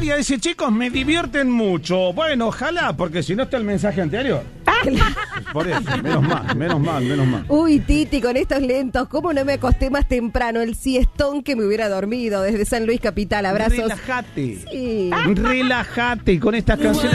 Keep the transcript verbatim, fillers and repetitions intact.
Natalia dice, chicos, me divierten mucho. Bueno, ojalá, porque si no está el mensaje anterior. Por eso, menos mal, menos mal, menos mal. Uy, Titi, con estos lentos, ¿cómo no me acosté más temprano? El siestón que me hubiera dormido desde San Luis Capital. Abrazos. Relájate. Sí. Relájate con estas canciones.